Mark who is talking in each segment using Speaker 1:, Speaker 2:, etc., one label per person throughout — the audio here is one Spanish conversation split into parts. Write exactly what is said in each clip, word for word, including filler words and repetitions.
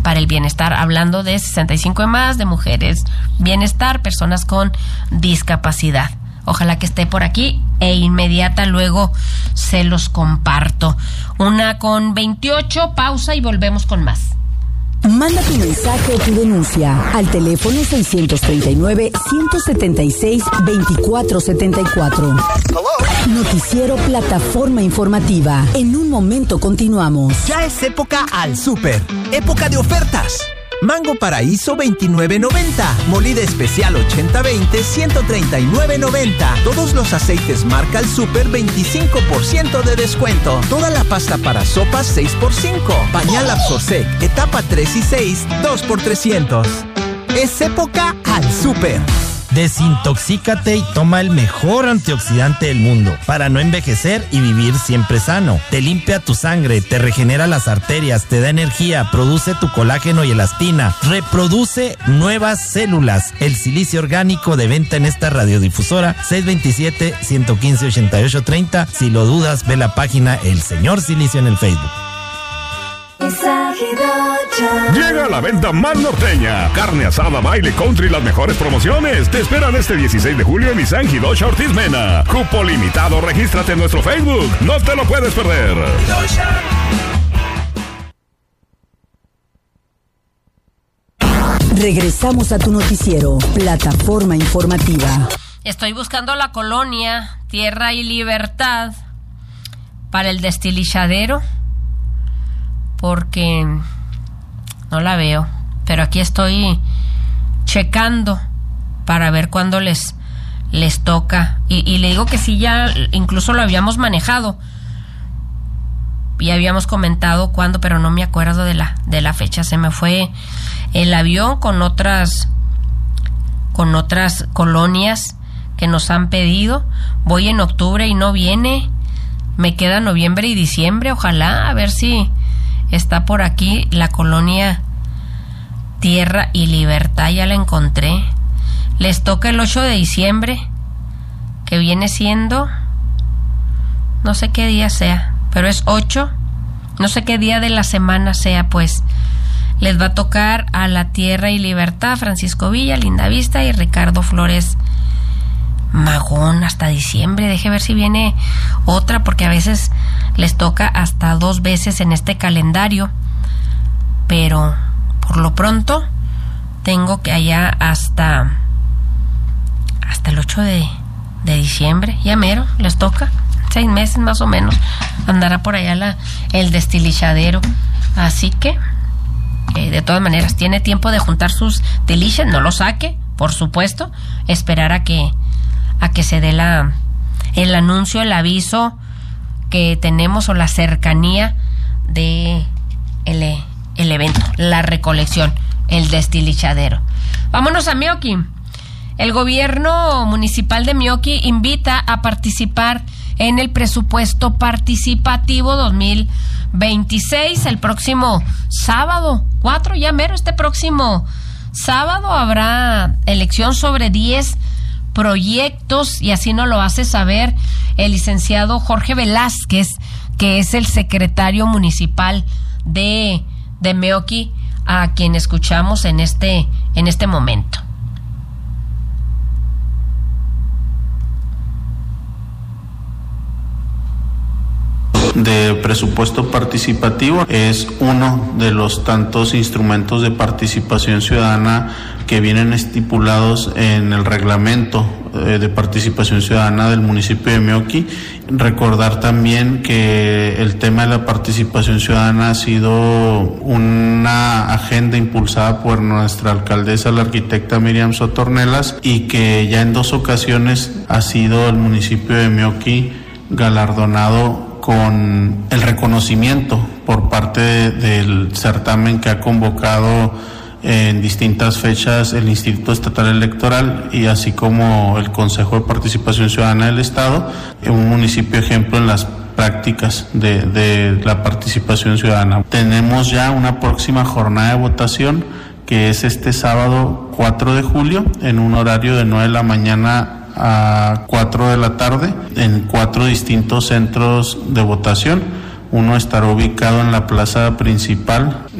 Speaker 1: para el bienestar, hablando de sesenta y cinco y más, de mujeres, bienestar, personas con discapacidad. Ojalá que esté por aquí e inmediata luego se los comparto. Una con veintiocho, pausa y volvemos con más.
Speaker 2: Manda tu mensaje o tu denuncia al teléfono seiscientos treinta y nueve, ciento setenta y seis, veinticuatro setenta y cuatro. Noticiero Plataforma Informativa. En un momento continuamos.
Speaker 3: Ya es época al súper. Época de ofertas. Mango Paraíso veintinueve noventa, molida especial ochenta veinte ciento treinta y nueve noventa. Todos los aceites marca al Super veinticinco por ciento de descuento. Toda la pasta para sopas seis por cinco. Pañal Absorsec etapa tres y seis, dos por trescientos. Es época al Super.
Speaker 4: Desintoxícate y toma el mejor antioxidante del mundo para no envejecer y vivir siempre sano. Te limpia tu sangre, te regenera las arterias, te da energía, produce tu colágeno y elastina, reproduce nuevas células. El silicio orgánico de venta en esta radiodifusora seis dos siete, uno uno cinco, ocho ocho tres cero. Si lo dudas, ve la página El Señor Silicio en el Facebook.
Speaker 5: Llega a la venta más norteña. Carne asada, baile, country, las mejores promociones. Te esperan este dieciséis de julio en Nissan Hiroshima Ortiz Mena. Cupo limitado, regístrate en nuestro Facebook. No te lo puedes perder.
Speaker 2: Regresamos a tu noticiero, Plataforma Informativa.
Speaker 1: Estoy buscando la colonia Tierra y Libertad para el destilizadero, porque no la veo, pero aquí estoy checando para ver cuándo les les toca, y, y le digo que sí, ya incluso lo habíamos manejado y habíamos comentado cuándo, pero no me acuerdo de la de la fecha. Se me fue el avión con otras con otras colonias que nos han pedido. Voy en octubre y no viene, me queda noviembre y diciembre. Ojalá, a ver si está por aquí la colonia Tierra y Libertad. Ya la encontré. Les toca el ocho de diciembre, que viene siendo, no sé qué día sea, pero es ocho, no sé qué día de la semana sea, pues. Les va a tocar a la Tierra y Libertad, Francisco Villa, Linda Vista y Ricardo Flores Magón hasta diciembre. Deje ver si viene otra, porque a veces les toca hasta dos veces en este calendario, pero por lo pronto tengo que allá hasta hasta el ocho de diciembre, ya mero, les toca, seis meses más o menos, andará por allá la, el destilizadero, así que eh, de todas maneras tiene tiempo de juntar sus delicias, no lo saque, por supuesto, esperar a que a que se dé la el anuncio, el aviso que tenemos o la cercanía de el, el evento, la recolección, el destilizadero. Vámonos a Meoqui. El gobierno municipal de Meoqui invita a participar en el presupuesto participativo dos mil veintiséis el próximo sábado cuatro, ya mero, este próximo sábado habrá elección sobre diez proyectos, y así nos lo hace saber el licenciado Jorge Velázquez, que es el secretario municipal de, de Meoqui, a quien escuchamos en este, en este momento.
Speaker 6: De presupuesto participativo es uno de los tantos instrumentos de participación ciudadana que vienen estipulados en el reglamento de participación ciudadana del municipio de Meoqui. Recordar también que el tema de la participación ciudadana ha sido una agenda impulsada por nuestra alcaldesa, la arquitecta Miriam Soto Ornelas, y que ya en dos ocasiones ha sido el municipio de Meoqui galardonado con el reconocimiento por parte de, del certamen que ha convocado en distintas fechas el Instituto Estatal Electoral y así como el Consejo de Participación Ciudadana del Estado, un municipio ejemplo en las prácticas de, de la participación ciudadana. Tenemos ya una próxima jornada de votación que es este sábado cuatro de julio en un horario de nueve de la mañana a cuatro de la tarde en cuatro distintos centros de votación. Uno estará ubicado en la plaza principal de Meoqui,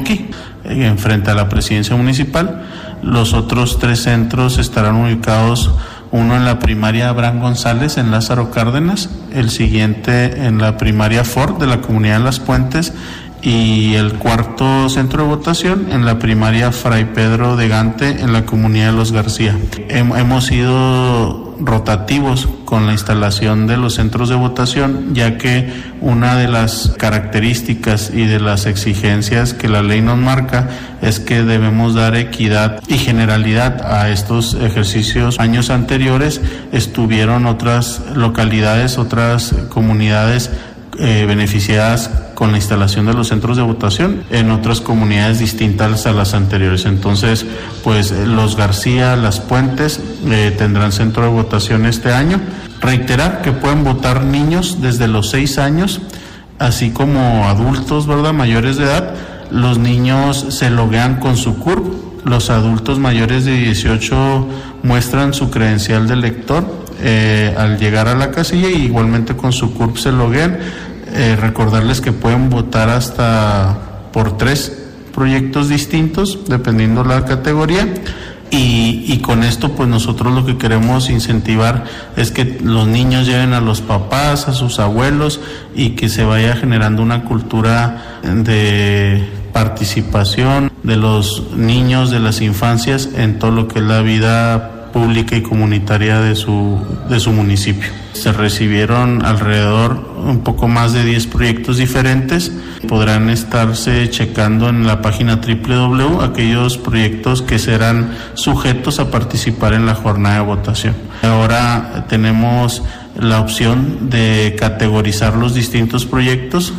Speaker 6: Aquí, enfrente a la presidencia municipal. Los otros tres centros estarán ubicados, uno en la primaria Abraham González en Lázaro Cárdenas, el siguiente en la primaria Ford de la comunidad de Las Puentes, y el cuarto centro de votación en la primaria Fray Pedro de Gante en la comunidad de Los García. Hemos sido rotativos con la instalación de los centros de votación, ya que una de las características y de las exigencias que la ley nos marca es que debemos dar equidad y generalidad a estos ejercicios. Años anteriores estuvieron otras localidades, otras comunidades eh, beneficiadas con la instalación de los centros de votación en otras comunidades distintas a las anteriores. Entonces, pues Los García, Las Puentes eh, tendrán centro de votación este año. Reiterar que pueden votar niños desde los seis años, así como adultos, ¿verdad?, mayores de edad. Los niños se loguean con su C U R P, los adultos mayores de dieciocho muestran su credencial de lector eh, al llegar a la casilla, y igualmente con su C U R P se loguean. Eh, recordarles que pueden votar hasta por tres proyectos distintos, dependiendo la categoría, y, y con esto pues nosotros lo que queremos incentivar es que los niños lleven a los papás, a sus abuelos, y que se vaya generando una cultura de participación de los niños, de las infancias, en todo lo que es la vida pública y comunitaria de su, de su municipio. Se recibieron alrededor un poco más de diez proyectos diferentes. Podrán estarse checando en la página doble u doble u doble u aquellos proyectos que serán sujetos a participar en la jornada de votación. Ahora tenemos la opción de categorizar los distintos proyectos.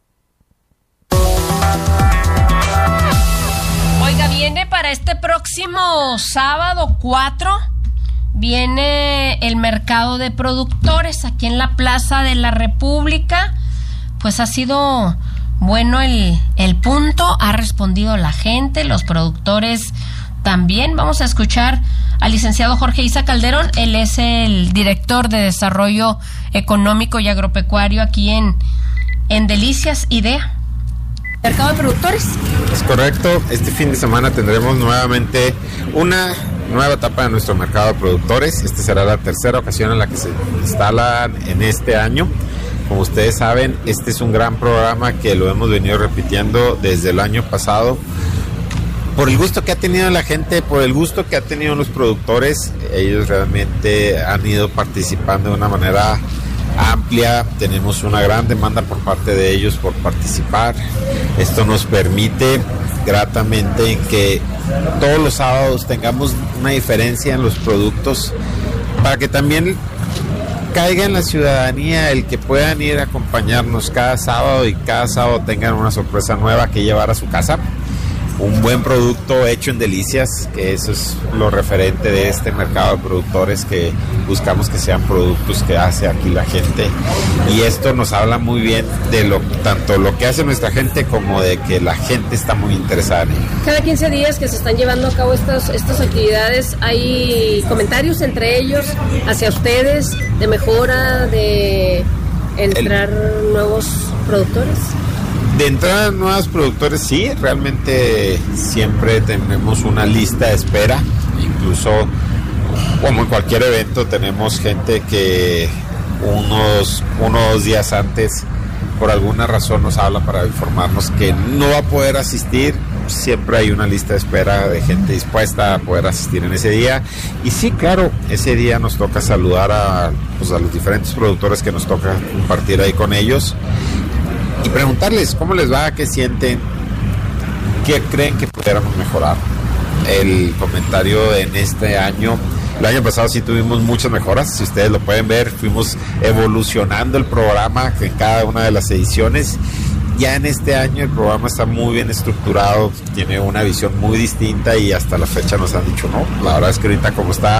Speaker 1: Oiga, viene para este próximo sábado cuatro, viene el mercado de productores aquí en la Plaza de la República. Pues ha sido bueno el, el punto, ha respondido la gente, los productores también. Vamos a escuchar al licenciado Jorge Isa Calderón, él es el director de Desarrollo Económico y Agropecuario aquí en, en Delicias Idea. ¿Mercado de productores?
Speaker 7: Es correcto, este fin de semana tendremos nuevamente una nueva etapa de nuestro mercado de productores. Esta será la tercera ocasión en la que se instalan en este año. Como ustedes saben, este es un gran programa que lo hemos venido repitiendo desde el año pasado. Por el gusto que ha tenido la gente, por el gusto que ha tenido los productores, ellos realmente han ido participando de una manera amplia. Tenemos una gran demanda por parte de ellos por participar. Esto nos permite gratamente en que todos los sábados tengamos una diferencia en los productos, para que también caiga en la ciudadanía el que puedan ir a acompañarnos cada sábado y cada sábado tengan una sorpresa nueva que llevar a su casa. Un buen producto hecho en Delicias, que eso es lo referente de este mercado de productores, que buscamos que sean productos que hace aquí la gente, y esto nos habla muy bien de lo tanto lo que hace nuestra gente como de que la gente está muy interesada en ello.
Speaker 8: Cada quince días que se están llevando a cabo estas, estas actividades, hay comentarios entre ellos hacia ustedes de mejora, de entrar El... nuevos productores.
Speaker 7: De entrada nuevos productores, sí, realmente siempre tenemos una lista de espera, incluso como en cualquier evento tenemos gente que unos, unos días antes por alguna razón nos habla para informarnos que no va a poder asistir. Siempre hay una lista de espera de gente dispuesta a poder asistir en ese día, y sí, claro, ese día nos toca saludar a, pues, a los diferentes productores que nos toca compartir ahí con ellos y preguntarles cómo les va, qué sienten, qué creen que pudiéramos mejorar. El comentario en este año, el año pasado sí tuvimos muchas mejoras, si ustedes lo pueden ver, fuimos evolucionando el programa en cada una de las ediciones. Ya en este año el programa está muy bien estructurado, tiene una visión muy distinta, y hasta la fecha nos han dicho, no, la verdad es que ahorita como está,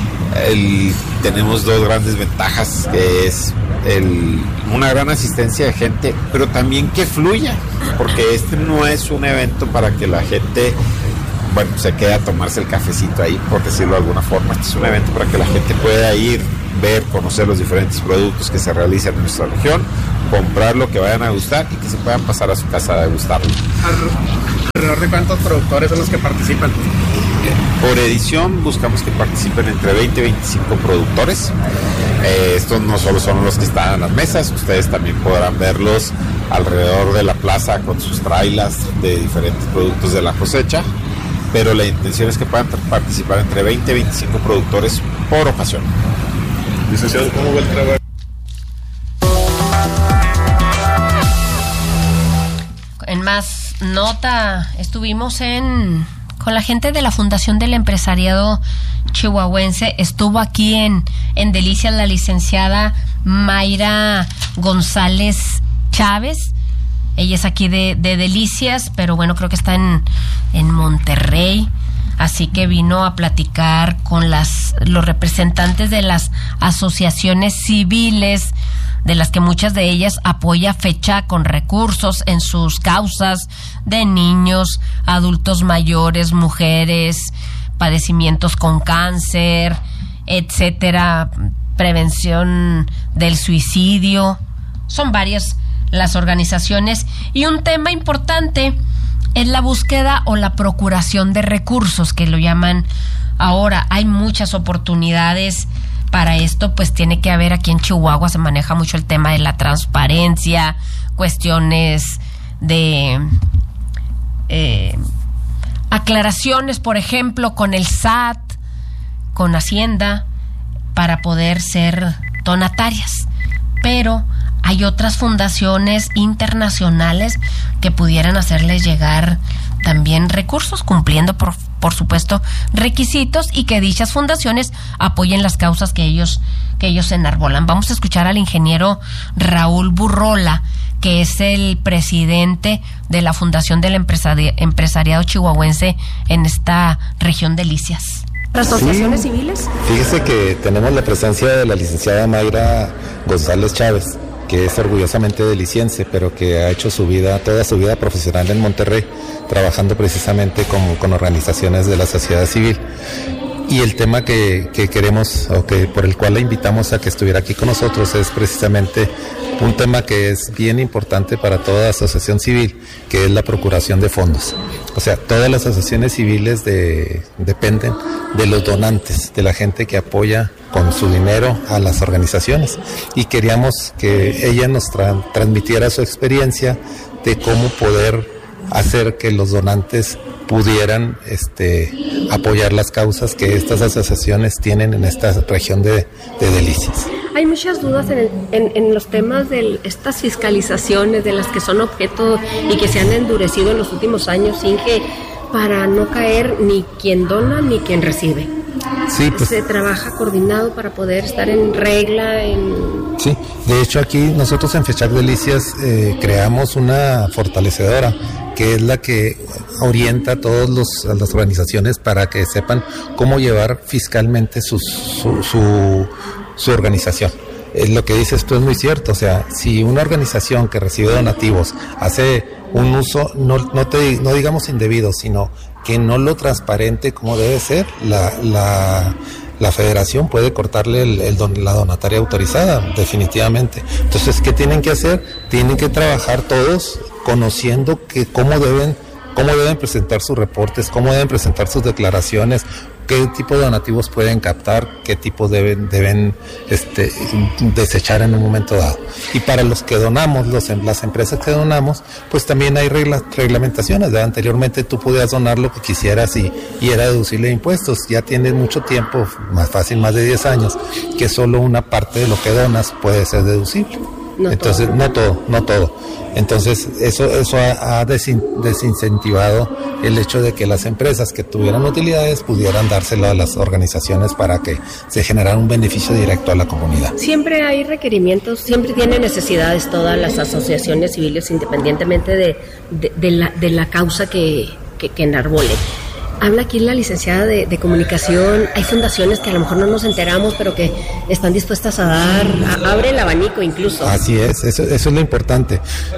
Speaker 7: el, tenemos dos grandes ventajas, que es el, una gran asistencia de gente, pero también que fluya, porque este no es un evento para que la gente, bueno, se quede a tomarse el cafecito ahí, por decirlo de alguna forma. Este es un evento para que la gente pueda ir, ver, conocer los diferentes productos que se realizan en nuestra región, comprar lo que vayan a gustar y que se puedan pasar a su casa a degustarlo.
Speaker 9: ¿Alrededor de cuántos productores son los que participan?
Speaker 7: Por edición buscamos que participen entre veinte y veinticinco productores. Eh, estos no solo son los que están en las mesas, ustedes también podrán verlos alrededor de la plaza con sus trailas de diferentes productos de la cosecha, pero la intención es que puedan participar entre veinte y veinticinco productores por ocasión.
Speaker 9: Licenciado, ¿cómo va el trabajo?
Speaker 1: En más nota, estuvimos en con la gente de la Fundación del Empresariado Chihuahuense. Estuvo aquí en, en Delicias la licenciada Mayra González Chávez. Ella es aquí de, de Delicias, pero bueno, creo que está en, en Monterrey. Así que vino a platicar con las los representantes de las asociaciones civiles, de las que muchas de ellas apoya fecha con recursos en sus causas de niños, adultos mayores, mujeres, padecimientos con cáncer, etcétera, prevención del suicidio. Son varias las organizaciones y un tema importante es la búsqueda o la procuración de recursos, que lo llaman ahora. Hay muchas oportunidades para esto, pues tiene que haber, aquí en Chihuahua se maneja mucho el tema de la transparencia, cuestiones de eh, aclaraciones, por ejemplo, con el S A T, con Hacienda, para poder ser donatarias. Pero hay otras fundaciones internacionales que pudieran hacerles llegar también recursos, cumpliendo por, por supuesto requisitos, y que dichas fundaciones apoyen las causas que ellos que ellos enarbolan. Vamos a escuchar al ingeniero Raúl Burrola, que es el presidente de la Fundación del Empresari- Empresariado Chihuahuense en esta región de Delicias.
Speaker 8: ¿Asociaciones
Speaker 10: sí,
Speaker 8: civiles?
Speaker 10: Fíjese que tenemos la presencia de la licenciada Mayra González Chávez, que es orgullosamente deliciense, pero que ha hecho su vida, toda su vida profesional en Monterrey, trabajando precisamente con, con organizaciones de la sociedad civil. Y el tema que, que queremos, o que por el cual la invitamos a que estuviera aquí con nosotros, es precisamente un tema que es bien importante para toda asociación civil, que es la procuración de fondos. O sea, todas las asociaciones civiles de, dependen de los donantes, de la gente que apoya con su dinero a las organizaciones. Y queríamos que ella nos tra- transmitiera su experiencia de cómo poder hacer que los donantes pudieran este, apoyar las causas que estas asociaciones tienen en esta región de, de Delicias.
Speaker 8: Hay muchas dudas en, el, en, en los temas de estas fiscalizaciones de las que son objeto y que se han endurecido en los últimos años, Inge, para no caer ni quien dona ni quien recibe.
Speaker 10: Sí, pues,
Speaker 8: se trabaja coordinado para poder estar en regla. En...
Speaker 10: Sí, de hecho aquí nosotros en Fechac Delicias eh, creamos una fortalecedora, que es la que orienta a todas las organizaciones para que sepan cómo llevar fiscalmente su, su, su, su organización. Eh, lo que dices tú es muy cierto, o sea, si una organización que recibe donativos hace un uso, no, no, te, no digamos indebido, sino que no lo transparente como debe ser, la, la, la federación puede cortarle el, el don, la donataria autorizada, definitivamente. Entonces, ¿qué tienen que hacer? Tienen que trabajar todos conociendo que cómo deben, cómo deben presentar sus reportes, cómo deben presentar sus declaraciones, qué tipo de donativos pueden captar, qué tipo deben, deben este, desechar en un momento dado. Y para los que donamos, los, las empresas que donamos, pues también hay reglas, reglamentaciones. ¿verdad? Anteriormente tú podías donar lo que quisieras y, y era deducible de impuestos. Ya tienes mucho tiempo, más fácil, más de diez años, que solo una parte de lo que donas puede ser deducible. No Entonces, todo. no todo, no todo. Entonces, eso eso ha, ha desin, desincentivado el hecho de que las empresas que tuvieran utilidades pudieran dárselo a las organizaciones para que se generara un beneficio directo a la comunidad.
Speaker 8: Siempre hay requerimientos, siempre tienen necesidades todas las asociaciones civiles, independientemente de, de, de, la, de la causa que, que, que enarbolen. Habla aquí la licenciada de, de comunicación, hay fundaciones que a lo mejor no nos enteramos, pero que están dispuestas a dar, a, abre el abanico incluso.
Speaker 10: Así es, eso, eso es lo importante.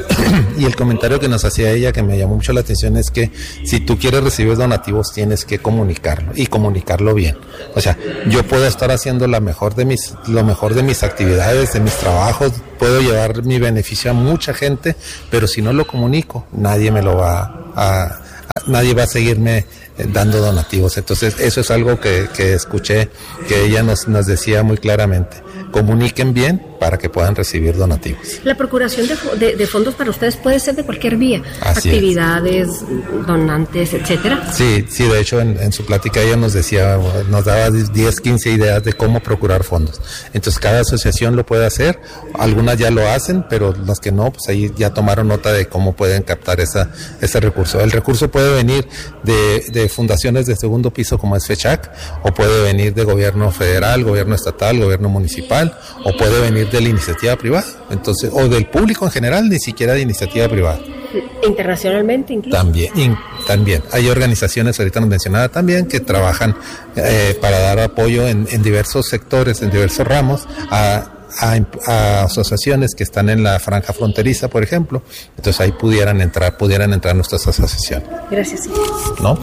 Speaker 10: Y el comentario que nos hacía ella, que me llamó mucho la atención, es que si tú quieres recibir donativos, tienes que comunicarlo, y comunicarlo bien. O sea, yo puedo estar haciendo la mejor de mis, lo mejor de mis actividades, de mis trabajos, puedo llevar mi beneficio a mucha gente, pero si no lo comunico, nadie me lo va a... nadie va a seguirme dando donativos. Entonces eso es algo que, que escuché que ella nos, nos decía muy claramente. Comuniquen bien para que puedan recibir donativos.
Speaker 8: La procuración de, de, de fondos para ustedes puede ser de cualquier vía, Así actividades, es. donantes, etcétera.
Speaker 10: Sí, sí, de hecho en, en su plática ella nos decía, nos daba diez, quince ideas de cómo procurar fondos. Entonces cada asociación lo puede hacer, algunas ya lo hacen, pero las que no, pues ahí ya tomaron nota de cómo pueden captar esa, ese recurso. El recurso puede venir de, de fundaciones de segundo piso como es FECHAC, o puede venir de gobierno federal, gobierno estatal, gobierno municipal, o puede venir de la iniciativa privada, entonces, o del público en general, ni siquiera de iniciativa privada.
Speaker 8: Internacionalmente incluso.
Speaker 10: También, in, también. Hay organizaciones, ahorita nos mencionaba también, que trabajan eh, para dar apoyo en, en diversos sectores, en diversos ramos, a, a, a asociaciones que están en la franja fronteriza, por ejemplo. Entonces ahí pudieran entrar, pudieran entrar nuestras asociaciones.
Speaker 8: Gracias.
Speaker 10: ¿No?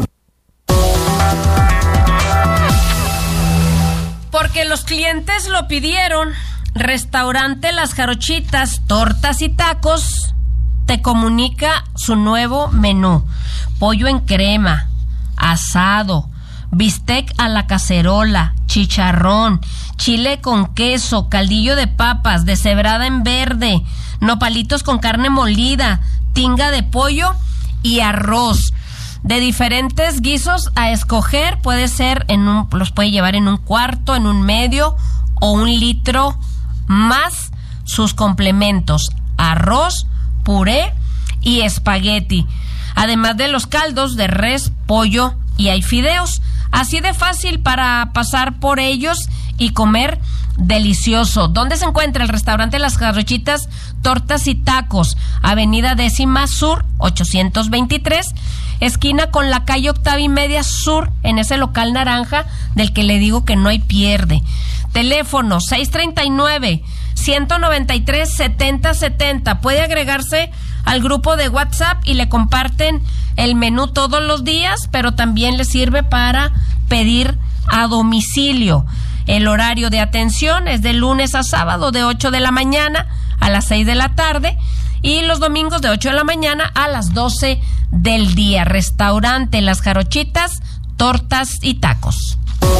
Speaker 1: Porque los clientes lo pidieron. Restaurante Las Jarochitas, Tortas y Tacos te comunica su nuevo menú: pollo en crema, asado, bistec a la cacerola, chicharrón, chile con queso, caldillo de papas, deshebrada en verde, nopalitos con carne molida, tinga de pollo y arroz. De diferentes guisos a escoger, puede ser en un, los puede llevar en un cuarto, en un medio o un litro, más sus complementos: arroz, puré y espagueti, además de los caldos de res, pollo y hay fideos. Así de fácil para pasar por ellos y comer delicioso. ¿Dónde se encuentra el restaurante Las Jarochitas, Tortas y Tacos? Avenida Décima Sur, ochocientos veintitrés, esquina con la calle Octava y Media Sur, en ese local naranja del que le digo que no hay pierde. Teléfono seis treinta y nueve, ciento noventa y tres, setenta setenta. Puede agregarse al grupo de WhatsApp y le comparten el menú todos los días, pero también le sirve para pedir a domicilio. El horario de atención es de lunes a sábado de ocho de la mañana a las seis de la tarde y los domingos de ocho de la mañana a las doce del día. Restaurante Las Jarochitas, Tortas y Tacos.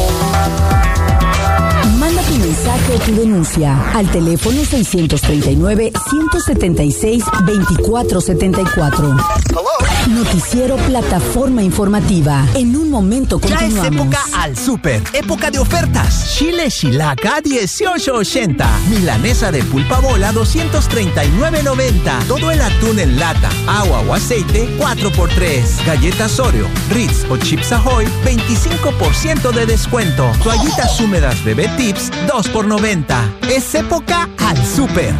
Speaker 2: Manda tu mensaje o tu denuncia al teléfono seiscientos treinta y nueve, ciento setenta y seis, veinticuatro setenta y cuatro. Noticiero Plataforma Informativa. En un momento continuamos.
Speaker 3: Ya es época al súper. Época de ofertas. Chile Shilaca dieciocho ochenta. Milanesa de pulpa bola doscientos treinta y nueve noventa. Todo el atún en lata, agua o aceite cuatro por tres. Galletas Oreo, Ritz o Chips Ahoy veinticinco por ciento de descuento. Toallitas húmedas Bebé Tips dos por noventa. Es época al súper.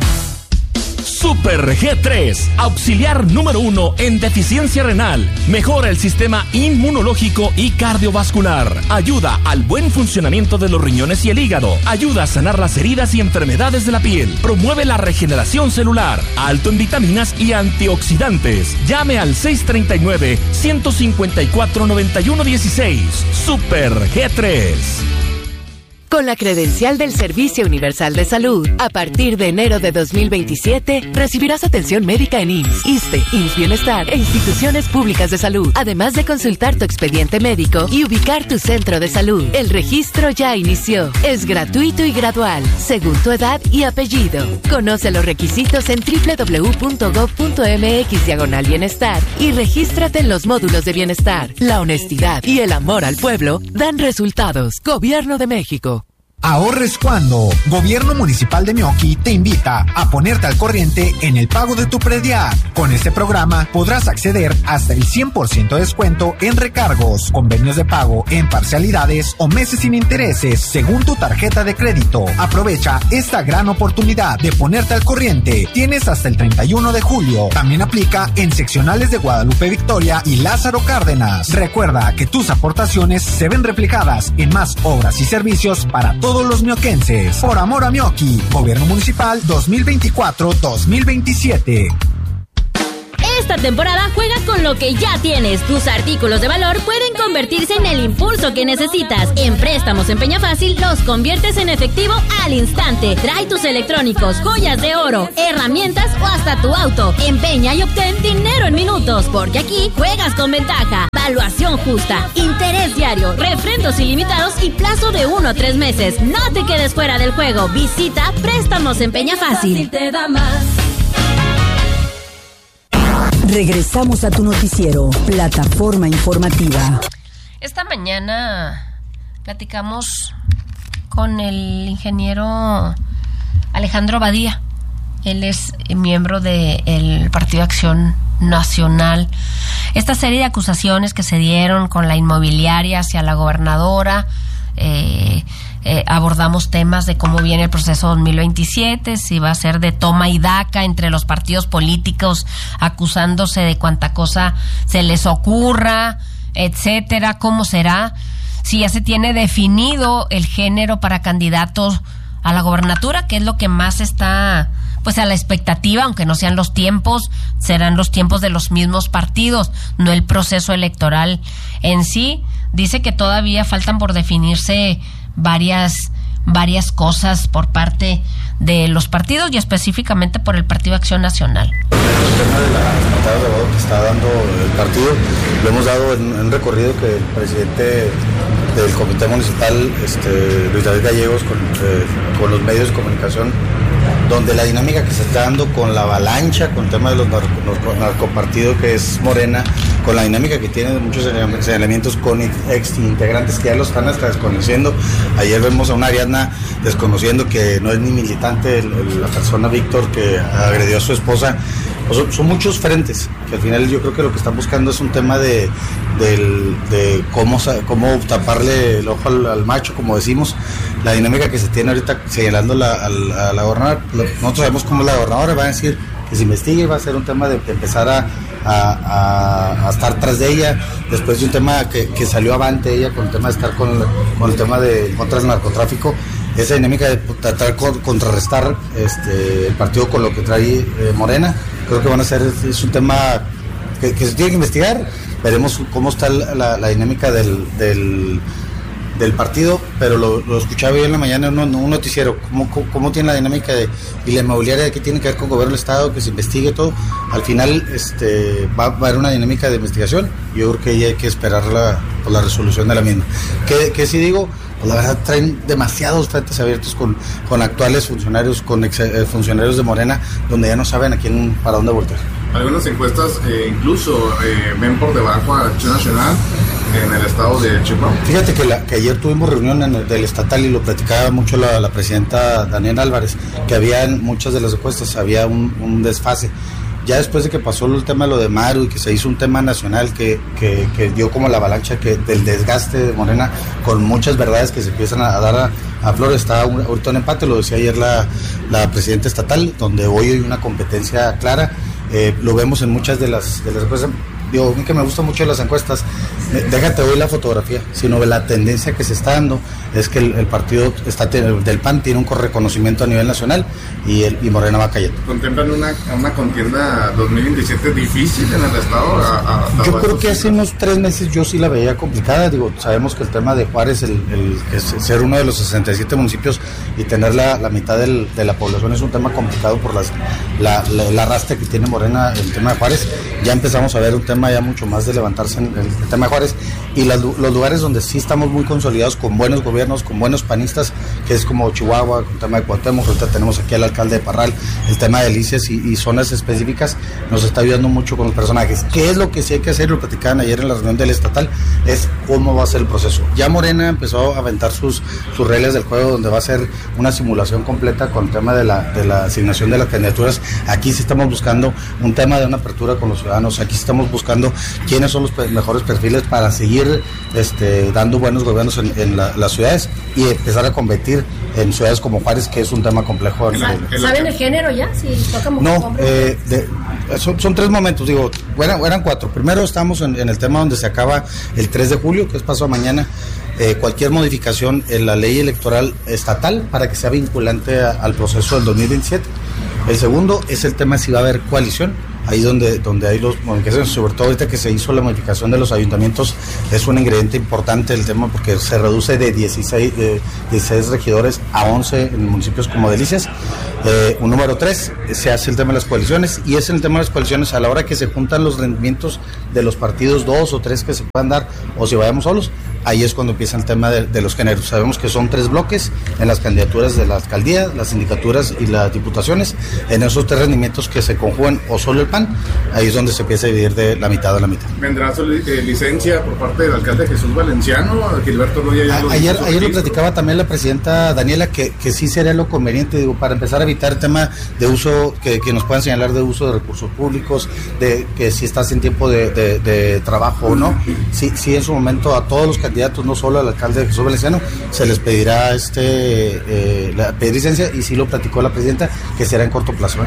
Speaker 11: Super G tres, auxiliar número uno en deficiencia renal. Mejora el sistema inmunológico y cardiovascular. Ayuda al buen funcionamiento de los riñones y el hígado. Ayuda a sanar las heridas y enfermedades de la piel. Promueve la regeneración celular. Alto en vitaminas y antioxidantes. Llame al seis treinta y nueve, ciento cincuenta y cuatro, noventa y uno dieciséis. Super G tres.
Speaker 12: Con la credencial del Servicio Universal de Salud, a partir de enero de dos mil veintisiete, recibirás atención médica en I M S S, ISSSTE, I M S S Bienestar e instituciones públicas de salud, además de consultar tu expediente médico y ubicar tu centro de salud. El registro ya inició. Es gratuito y gradual, según tu edad y apellido. Conoce los requisitos en doble u doble u doble u punto gob punto eme equis diagonal bienestar y regístrate en los módulos de bienestar. La honestidad y el amor al pueblo dan resultados. Gobierno de México.
Speaker 13: Ahorres cuando. Gobierno Municipal de Meoqui te invita a ponerte al corriente en el pago de tu predial. Con este programa podrás acceder hasta el cien por ciento de descuento en recargos, convenios de pago en parcialidades o meses sin intereses según tu tarjeta de crédito. Aprovecha esta gran oportunidad de ponerte al corriente. Tienes hasta el treinta y uno de julio. También aplica en seccionales de Guadalupe Victoria y Lázaro Cárdenas. Recuerda que tus aportaciones se ven reflejadas en más obras y servicios para todos todos los mioquenses. Por amor a Meoqui. Gobierno Municipal dos mil veinticuatro a dos mil veintisiete.
Speaker 14: Esta temporada juega con lo que ya tienes. Tus artículos de valor pueden convertirse en el impulso que necesitas. En Préstamos en Peña Fácil los conviertes en efectivo al instante. Trae tus electrónicos, joyas de oro, herramientas o hasta tu auto. Empeña y obtén dinero en minutos, porque aquí juegas con ventaja. Valuación justa, interés diario, refrendos ilimitados y plazo de uno a tres meses. No te quedes fuera del juego. Visita Préstamos en Peña Fácil.
Speaker 2: Te da más. Regresamos a tu noticiero, Plataforma Informativa.
Speaker 1: Esta mañana platicamos con el ingeniero Alejandro Badía. Él es miembro del Partido Acción Nacional. Esta serie de acusaciones que se dieron con la inmobiliaria hacia la gobernadora, eh, eh, abordamos temas de cómo viene el proceso dos mil veintisiete, si va a ser de toma y daca entre los partidos políticos, acusándose de cuanta cosa se les ocurra, etcétera, cómo será, si ya se tiene definido el género para candidatos a la gobernatura, que es lo que más está pues a la expectativa, aunque no sean los tiempos, serán los tiempos de los mismos partidos, no el proceso electoral en sí. Dice que todavía faltan por definirse varias varias cosas por parte de los partidos y específicamente por el Partido Acción Nacional.
Speaker 15: El tema de la patada de voto que está dando el partido lo hemos dado en un recorrido que el presidente del Comité Municipal, este, Luis David Gallegos, con, eh, con los medios de comunicación, donde la dinámica que se está dando con la avalancha, con el tema de los narco, narcopartidos que es Morena, con la dinámica que tiene muchos señalamientos con ex integrantes que ya lo están hasta desconociendo. Ayer vemos a una Ariadna desconociendo que no es ni militante el, el, la persona Víctor que agredió a su esposa. O son, son muchos frentes, que al final yo creo que lo que están buscando es un tema de, de, de cómo, cómo taparle el ojo al, al macho, como decimos. La dinámica que se tiene ahorita señalando la, a, la, a la gobernadora, nosotros sabemos cómo la gobernadora va a decir que se investigue, va a ser un tema de, de empezar a, a, a, a estar tras de ella, después de un tema que, que salió avante ella con el tema de estar con, con el tema de contra el narcotráfico, esa dinámica de tratar de contrarrestar este, el partido con lo que trae eh, Morena. Creo que van a ser, es un tema que, que se tiene que investigar, veremos cómo está la, la, la dinámica del, del, del partido, pero lo, lo escuchaba hoy en la mañana en un, un noticiero, cómo, cómo, cómo tiene la dinámica de, y la inmobiliaria de qué tiene que ver con el gobierno del Estado, que se investigue todo. Al final este, va, va a haber una dinámica de investigación, yo creo que ahí hay que esperar la, por la resolución de la misma. ¿Qué, qué sí digo? Pues la verdad traen demasiados frentes abiertos con, con actuales funcionarios, con ex, eh, funcionarios de Morena, donde ya no saben a quién, para dónde voltear.
Speaker 9: Algunas encuestas eh, incluso eh, ven por debajo a Acción Nacional en el estado de Chihuahua.
Speaker 15: Fíjate que, la, que ayer tuvimos reunión en el, del estatal y lo platicaba mucho la, la presidenta Daniela Álvarez, que había en muchas de las encuestas, había un, un desfase. Ya después de que pasó el tema de lo de Maru y que se hizo un tema nacional que, que, que dio como la avalancha que del desgaste de Morena con muchas verdades que se empiezan a, a dar a, a flor, está un, ahorita un empate, lo decía ayer la, la presidenta estatal, donde hoy hay una competencia clara, eh, lo vemos en muchas de las, de las encuestas. Digo, a mí que me gustan mucho las encuestas, déjate hoy la fotografía, sino la tendencia que se está dando es que el, el partido está del P A N tiene un reconocimiento a nivel nacional y, el, y Morena va cayendo.
Speaker 9: ¿Contemplan una, una contienda dos mil veintisiete difícil en el estado? A, a,
Speaker 15: yo creo que hace unos tres meses yo sí la veía complicada. Digo, sabemos que el tema de Juárez, el, el, el ser uno de los sesenta y siete municipios y tener la, la mitad del, de la población es un tema complicado por las, la, la, el arrastre que tiene Morena el tema de Juárez. Ya empezamos a ver un tema ya mucho más de levantarse en el, el tema de Juárez y las, los lugares donde sí estamos muy consolidados con buenos gobiernos, con buenos panistas, que es como Chihuahua, con el tema de Cuauhtémoc, ahorita tenemos aquí al alcalde de Parral, el tema de delicias y, y zonas específicas, nos está ayudando mucho con los personajes. ¿Qué es lo que sí hay que hacer? Lo platicaban ayer en la reunión del estatal, es cómo va a ser el proceso. Ya Morena empezó a aventar sus, sus reglas del juego, donde va a ser una simulación completa con el tema de la, de la asignación de las candidaturas. Aquí sí estamos buscando un tema de una apertura con los ciudadanos, aquí sí estamos buscando quiénes son los pe- mejores perfiles para seguir este, dando buenos gobiernos en, en la, las ciudades y empezar a competir en ciudades como Juárez, que es un tema complejo.
Speaker 8: ¿Saben el género ya? Si toca
Speaker 15: no, eh, de, son, son tres momentos, digo, eran, eran cuatro. Primero estamos en, en el tema donde se acaba el tres de julio, que es paso a mañana, eh, cualquier modificación en la ley electoral estatal para que sea vinculante a, al proceso del dos mil veintisiete. El segundo es el tema si va a haber coalición. ahí donde, donde hay los modificaciones, sobre todo ahorita que se hizo la modificación de los ayuntamientos, es un ingrediente importante el tema porque se reduce de dieciséis, eh, dieciséis regidores a once en municipios como Delicias. Eh, un número tres, se hace el tema de las coaliciones, y es el tema de las coaliciones a la hora que se juntan los rendimientos de los partidos, dos o tres que se puedan dar, o si vayamos solos, ahí es cuando empieza el tema de, de los géneros. Sabemos que son tres bloques en las candidaturas de la alcaldía, las sindicaturas y las diputaciones. En esos tres rendimientos que se conjugan o solo el P A N, ahí es donde se empieza a dividir de la mitad a la mitad.
Speaker 9: ¿Vendrá su eh, licencia por parte del alcalde Jesús Valenciano? Gilberto Loya ya lo
Speaker 15: Ayer, ayer lo platicaba también la presidenta Daniela, que, que sí sería lo conveniente, digo, para empezar a evitar el tema de uso, que, que nos puedan señalar de uso de recursos públicos, de que si estás en tiempo de, de, de trabajo o no. Sí, sí, en su momento a todos los candidatos, no solo al alcalde Jesús Valenciano, se les pedirá este eh, la pedir licencia, y sí lo platicó la presidenta, que será en corto plazo, ¿eh?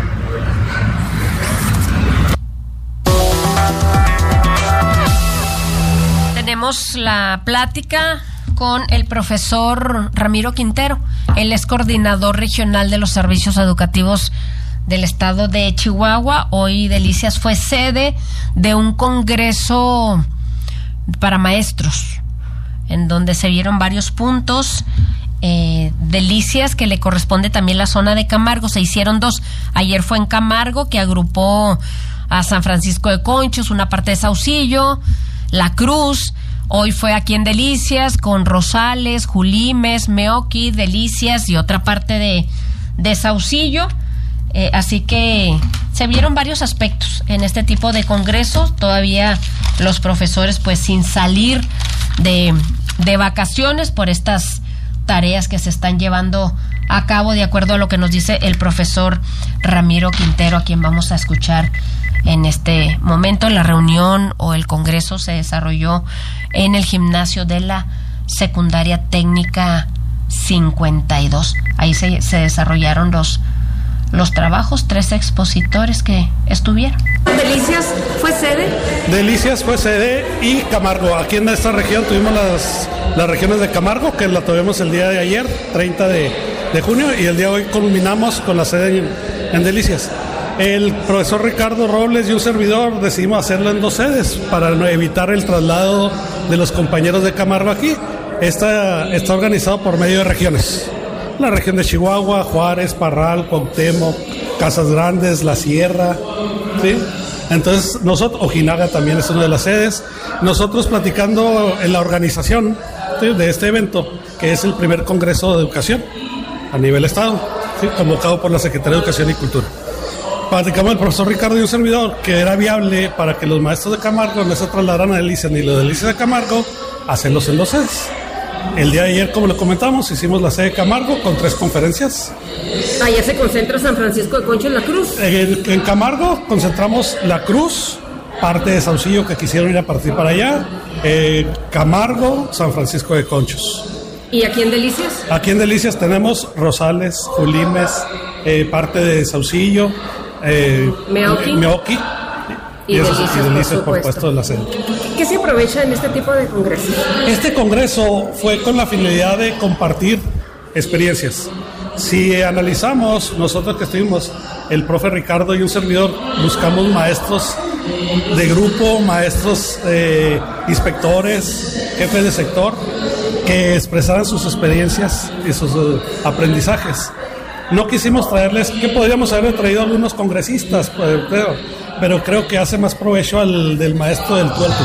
Speaker 1: Tenemos la plática con el profesor Ramiro Quintero. Él es coordinador regional de los servicios educativos del estado de Chihuahua. Hoy Delicias fue sede de un congreso para maestros, en donde se vieron varios puntos. Eh, Delicias, que le corresponde también la zona de Camargo, se hicieron dos. Ayer fue en Camargo, que agrupó a San Francisco de Conchos, una parte de Saucillo, La Cruz. Hoy fue aquí en Delicias con Rosales, Julimes, Meoqui, Delicias y otra parte de, de Saucillo. Eh, así que se vieron varios aspectos en este tipo de congresos. Todavía los profesores pues sin salir de, de vacaciones por estas tareas que se están llevando a cabo, de acuerdo a lo que nos dice el profesor Ramiro Quintero, a quien vamos a escuchar en este momento. La reunión o el congreso se desarrolló en el gimnasio de la Secundaria Técnica cincuenta y dos. Ahí se, se desarrollaron los los trabajos, tres expositores que estuvieron.
Speaker 8: ¿Delicias fue sede?
Speaker 16: Delicias fue sede y Camargo. Aquí en esta región tuvimos las, las regiones de Camargo, que la tuvimos el día de ayer, treinta de junio, y el día de hoy culminamos con la sede en, en Delicias. El profesor Ricardo Robles y un servidor decidimos hacerlo en dos sedes para evitar el traslado de los compañeros de Camargo aquí. Está, está organizado por medio de regiones. La región de Chihuahua, Juárez, Parral, Cuauhtémoc, Casas Grandes, La Sierra, ¿sí? Entonces, nosotros, Ojinaga también es una de las sedes. Nosotros platicando en la organización, ¿sí?, de este evento, que es el primer Congreso de Educación a nivel estado, ¿sí?, convocado por la Secretaría de Educación y Cultura. Platicamos el profesor Ricardo y un servidor que era viable para que los maestros de Camargo no se trasladaran a Delicias ni los Delicias de Camargo, hacerlos en dos sedes. El día de ayer, como lo comentamos, hicimos la sede de Camargo con tres conferencias.
Speaker 8: Allá se concentra San Francisco de Conchos, La Cruz.
Speaker 16: En, en Camargo concentramos La Cruz, parte de Saucillo que quisieron ir a partir para allá, eh, Camargo, San Francisco de Conchos.
Speaker 8: ¿Y aquí en Delicias?
Speaker 16: Aquí en Delicias tenemos Rosales, Julimes, eh, parte de Saucillo, eh,
Speaker 8: Meoqui.
Speaker 16: Meoqui
Speaker 8: Y, y Delicias,
Speaker 16: y Delicias
Speaker 8: por,
Speaker 16: por puesto de la sede.
Speaker 8: ¿Qué, ¿Qué se aprovecha en este tipo de congresos?
Speaker 16: Este congreso fue con la finalidad de compartir experiencias. Si analizamos, nosotros que estuvimos, el profe Ricardo y un servidor, buscamos maestros de grupo, maestros eh, inspectores, jefes de sector, que expresaran sus experiencias y sus uh, aprendizajes. No quisimos traerles, que podríamos haber traído algunos congresistas, pues, pero, pero creo que hace más provecho al del maestro del tuerto.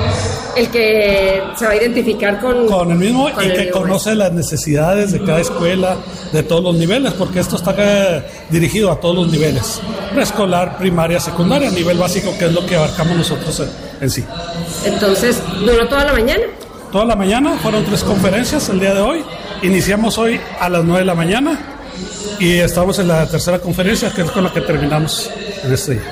Speaker 8: El que se va a identificar con...
Speaker 16: Con el mismo
Speaker 8: con
Speaker 16: y
Speaker 8: el
Speaker 16: que
Speaker 8: mismo
Speaker 16: conoce maestro. Las necesidades de cada escuela, de todos los niveles, porque esto está dirigido a todos los niveles. Preescolar, primaria, secundaria, nivel básico, que es lo que abarcamos nosotros en, en sí.
Speaker 8: Entonces, ¿duró toda la mañana?
Speaker 16: Toda la mañana, fueron tres conferencias el día de hoy. Iniciamos hoy a las nueve de la mañana y estamos en la tercera conferencia, que es con la que terminamos en este día.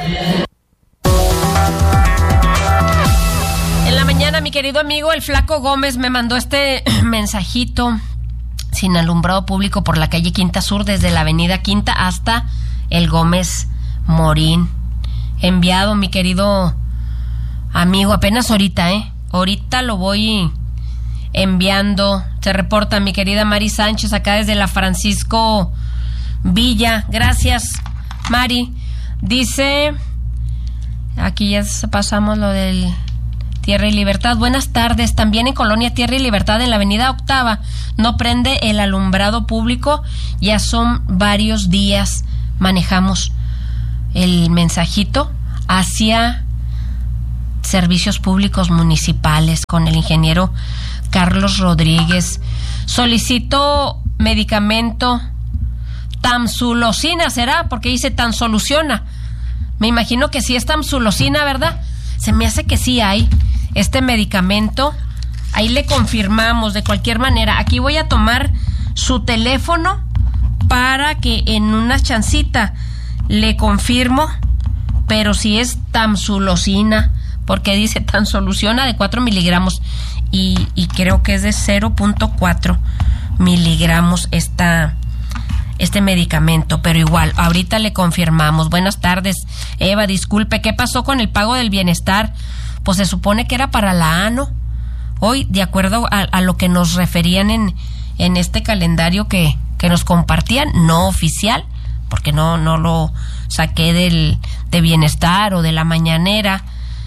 Speaker 1: En la mañana, mi querido amigo, el Flaco Gómez me mandó este mensajito: sin alumbrado público por la calle Quinta Sur, desde la avenida Quinta hasta el Gómez Morín. Enviado, mi querido amigo, apenas ahorita, ¿eh? Ahorita lo voy enviando. Se reporta mi querida Mari Sánchez acá desde la Francisco Villa. Gracias, Mari. Dice Aquí ya pasamos lo del Tierra y Libertad. Buenas tardes. También en Colonia Tierra y Libertad, en la avenida Octava, no prende el alumbrado público. Ya son varios días. Manejamos el mensajito hacia Servicios Públicos Municipales con el ingeniero Carlos Rodríguez. Solicito medicamento tamsulosina, ¿será? Porque dice tan soluciona. Me imagino que sí es tamsulosina, ¿verdad? Se me hace que sí hay este medicamento. Ahí le confirmamos de cualquier manera. Aquí voy a tomar su teléfono para que en una chancita le confirmo, pero si es tamsulosina, porque dice tan soluciona de cuatro miligramos y, y creo que es de cero punto cuatro miligramos esta, este medicamento, pero igual, ahorita le confirmamos. Buenas tardes, Eva, disculpe, ¿qué pasó con el pago del bienestar? Pues se supone que era para la A, ¿no? Hoy, de acuerdo a, a lo que nos referían en, en este calendario que, que nos compartían, no oficial, porque no, no lo saqué del, de bienestar o de la mañanera,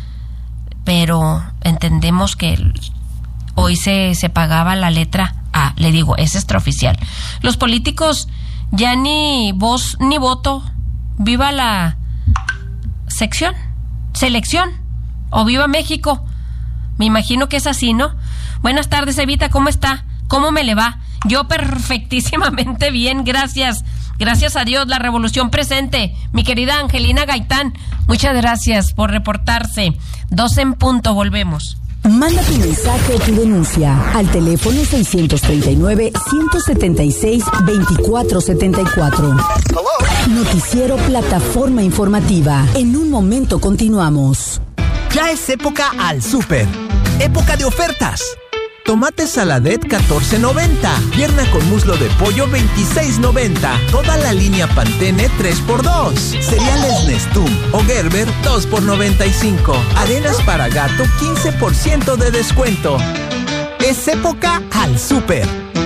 Speaker 1: pero entendemos que hoy se, se pagaba la letra A. Le digo, es extraoficial. Los políticos ya ni voz ni voto. Viva la sección, selección, o viva México. Me imagino que es así, ¿no? Buenas tardes, Evita, ¿cómo está? ¿Cómo me le va? Yo perfectísimamente bien, gracias. Gracias a Dios, la revolución presente. Mi querida Angelina Gaitán, muchas gracias por reportarse. Dos en punto, volvemos.
Speaker 2: Manda tu mensaje o tu denuncia al teléfono seiscientos treinta y nueve, ciento setenta y seis, veinticuatro setenta y cuatro. Noticiero Plataforma Informativa. En un momento continuamos.
Speaker 3: Ya es época al súper. Época de ofertas. Tomate saladet catorce noventa. Pierna con muslo de pollo veintiséis noventa. Toda la línea Pantene tres por dos. Cereales Nestum o Gerber dos por noventa y cinco. Arenas para gato quince por ciento de descuento. Es época al súper.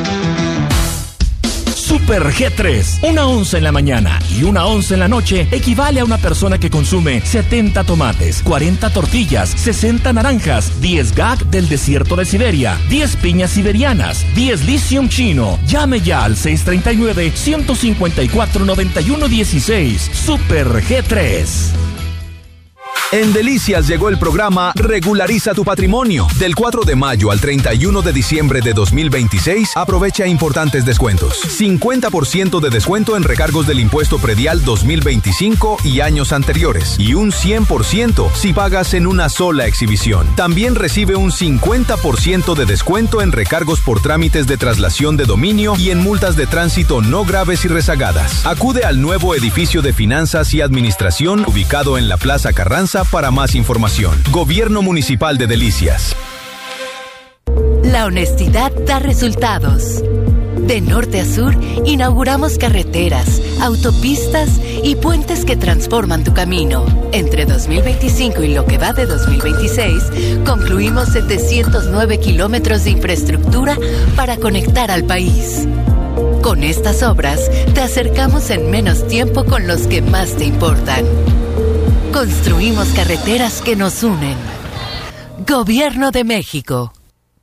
Speaker 11: Super G tres. Una onza en la mañana y una onza en la noche equivale a una persona que consume setenta tomates, cuarenta tortillas, sesenta naranjas, diez gag del desierto de Siberia, diez piñas siberianas, diez lithium chino. Llame ya al seis treinta y nueve, ciento cincuenta y cuatro, noventa y uno dieciséis. Super G tres.
Speaker 17: En Delicias llegó el programa Regulariza tu Patrimonio. Del cuatro de mayo al treinta y uno de diciembre de dos mil veintiséis, aprovecha importantes descuentos. cincuenta por ciento de descuento en recargos del impuesto predial dos mil veinticinco y años anteriores. Y un cien por ciento si pagas en una sola exhibición. También recibe un cincuenta por ciento de descuento en recargos por trámites de traslación de dominio y en multas de tránsito no graves y rezagadas. Acude al nuevo edificio de finanzas y administración ubicado en la Plaza Carranza para más información. Gobierno Municipal de Delicias.
Speaker 12: La honestidad da resultados. De norte a sur, inauguramos carreteras, autopistas y puentes que transforman tu camino. Entre dos mil veinticinco y lo que va de dos mil veintiséis, concluimos setecientos nueve kilómetros de infraestructura para conectar al país. Con estas obras, te acercamos en menos tiempo con los que más te importan. Construimos carreteras que nos unen. Gobierno de México.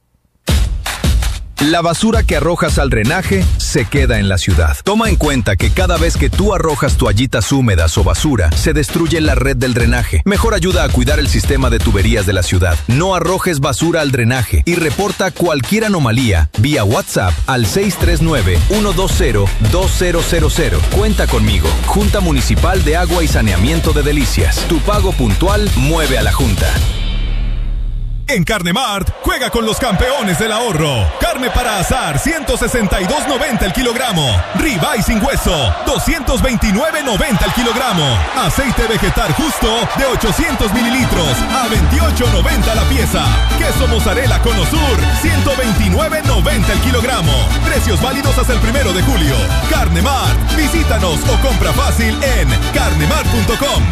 Speaker 17: La basura que arrojas al drenaje se queda en la ciudad. Toma en cuenta que cada vez que tú arrojas toallitas húmedas o basura, se destruye la red del drenaje. Mejor ayuda a cuidar el sistema de tuberías de la ciudad. No arrojes basura al drenaje y reporta cualquier anomalía vía WhatsApp al seis tres nueve, uno dos cero, dos cero cero cero. Cuenta conmigo. Junta Municipal de Agua y Saneamiento de Delicias. Tu pago puntual mueve a la Junta.
Speaker 18: En Carne Mart, juega con los campeones del ahorro. Carne para asar, ciento sesenta y dos noventa el kilogramo. Ribeye sin hueso, doscientos veintinueve noventa el kilogramo. Aceite vegetal justo de ochocientos mililitros a veintiocho noventa la pieza. Queso mozzarella Cono Sur, ciento veintinueve noventa el kilogramo. Precios válidos hasta el primero de julio. Carne Mart, visítanos o compra fácil en carnemart punto com.